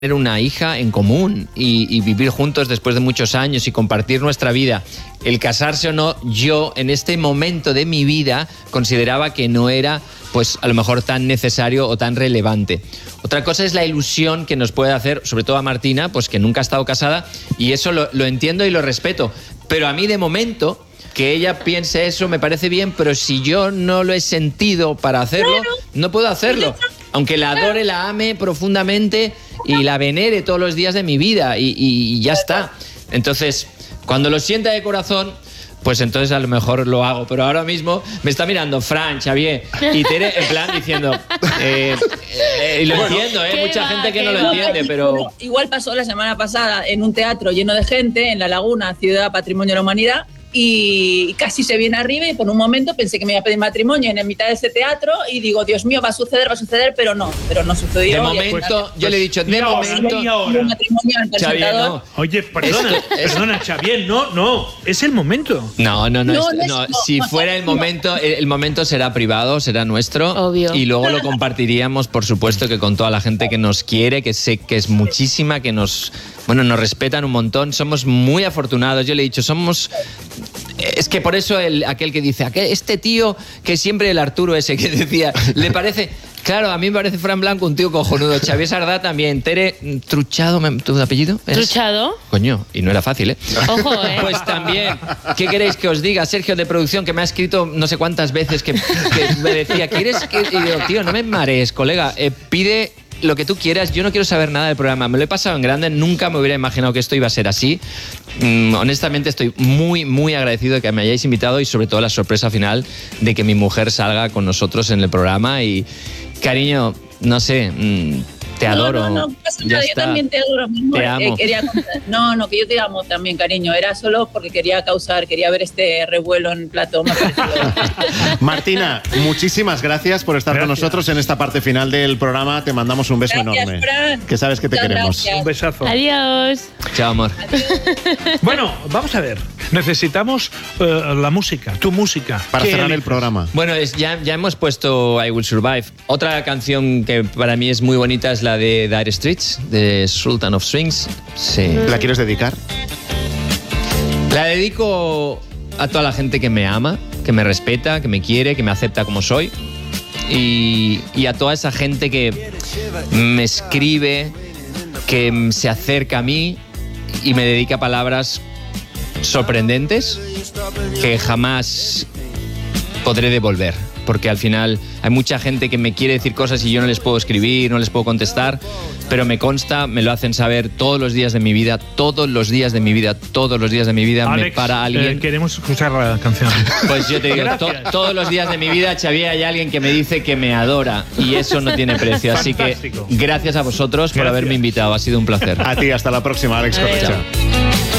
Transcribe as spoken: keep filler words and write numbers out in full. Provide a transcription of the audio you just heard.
tener una hija en común y, y vivir juntos después de muchos años y compartir nuestra vida. El casarse o no, yo en este momento de mi vida consideraba que no era, pues a lo mejor tan necesario o tan relevante. Otra cosa es la ilusión que nos puede hacer, sobre todo a Martina, pues que nunca ha estado casada, y eso lo, lo entiendo y lo respeto. Pero a mí de momento, que ella piense eso me parece bien, pero si yo no lo he sentido para hacerlo, claro, no puedo hacerlo. Aunque la adore, la ame profundamente y la venere todos los días de mi vida y, y, y ya está. Entonces, cuando lo sienta de corazón, pues entonces a lo mejor lo hago. Pero ahora mismo me está mirando Fran, Xavier y Tere en plan diciendo... Eh, eh, y lo bueno, entiendo, ¿eh? Mucha va, gente que no lo entiende, pero... Igual pasó la semana pasada en un teatro lleno de gente en La Laguna, Ciudad Patrimonio de la Humanidad, y casi se viene arriba y por un momento pensé que me iba a pedir matrimonio en la mitad de ese teatro y digo, Dios mío, va a suceder, va a suceder, pero no, pero no sucedió. De momento, yo pues, le he dicho, de momento... Un matrimonio al Xavier, no. Oye, perdona, Esto, perdona, Xavier, no, no, es el momento. No, no, no, no, es, no, no si no, fuera el momento, el, el momento será privado, será nuestro. Obvio. Y luego lo compartiríamos, por supuesto, que con toda la gente que nos quiere, que sé que es muchísima, que nos, bueno, nos respetan un montón, somos muy afortunados. Yo le he dicho, somos... Es que por eso el, aquel que dice, aquel, este tío que siempre el Arturo ese que decía, le parece... Claro, a mí me parece Fran Blanco un tío cojonudo. Xavier Sardá también. Tere Truchado, ¿tu apellido? ¿Es? ¿Truchado? Coño, y no era fácil, ¿eh? Ojo, ¿eh? Pues también. ¿Qué queréis que os diga? Sergio de producción, que me ha escrito no sé cuántas veces que, que me decía, ¿quieres que...? Y digo, tío, no me marees, colega. Eh, pide... lo que tú quieras, yo no quiero saber nada del programa, me lo he pasado en grande, nunca me hubiera imaginado que esto iba a ser así. Mm, honestamente estoy muy, muy agradecido de que me hayáis invitado y sobre todo la sorpresa final de que mi mujer salga con nosotros en el programa y, cariño, no sé... Mm, te adoro. No, no, no pasa nada, yo también te adoro, mi amor. Te amo. Eh, quería contar, no, no, que yo te amo también, cariño. Era solo porque quería causar, quería ver este revuelo en plato. Martina, muchísimas gracias por estar gracias. con nosotros en esta parte final del programa. Te mandamos un beso gracias, enorme. Fran. Que sabes que te Muchas queremos. Gracias. Un besazo. Adiós. Chao, amor. Adiós. Bueno, vamos a ver. Necesitamos uh, la música, tu música. Para cerrar eliges? el programa. Bueno, es, ya, ya hemos puesto I Will Survive. Otra canción que para mí es muy bonita es la de Dire Straits, de Sultan of Swings. Sí. ¿La quieres dedicar? La dedico a toda la gente que me ama, que me respeta, que me quiere, que me acepta como soy. Y, y a toda esa gente que me escribe, que se acerca a mí y me dedica palabras sorprendentes que jamás podré devolver, porque al final hay mucha gente que me quiere decir cosas y yo no les puedo escribir, no les puedo contestar, pero me consta, me lo hacen saber todos los días de mi vida, todos los días de mi vida, todos los días de mi vida. Alex, me para alguien. Eh, queremos escuchar la canción. Pues yo te digo, to, todos los días de mi vida, Xavier, hay alguien que me dice que me adora y eso no tiene precio. Así Fantástico. que gracias a vosotros por gracias. haberme invitado, ha sido un placer. A ti, hasta la próxima, Alex Correcha.